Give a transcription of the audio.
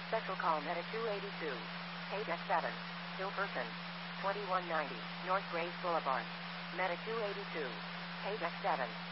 Special call Meta 282. Page X7. Still person. 2190. North Grace Boulevard. Meta 282. Page X7.